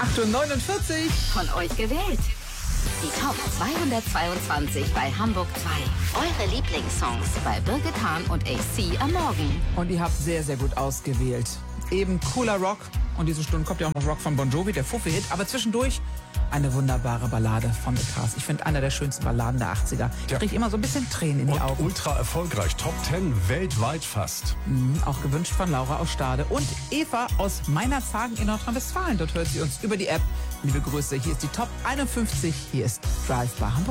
8:49 Uhr. Von euch gewählt. Die Top 222 bei Hamburg 2. Eure Lieblingssongs bei Birgit Hahn und AC am Morgen. Und ihr habt sehr, sehr gut ausgewählt. Eben cooler Rock. Und diese Stunde kommt ja auch noch Rock von Bon Jovi, der Fuffi-Hit. Aber zwischendurch eine wunderbare Ballade von The Cars. Ich finde, einer der schönsten Balladen der 80er. Ich kriege immer so ein bisschen Tränen in die Augen. Ultra erfolgreich. Top 10 weltweit fast. Auch gewünscht von Laura aus Stade. Und Eva aus Meinerzhagen in Nordrhein-Westfalen. Dort hört sie uns über die App. Liebe Grüße. Hier ist die Top 51. Hier ist Drive bei Hamburg.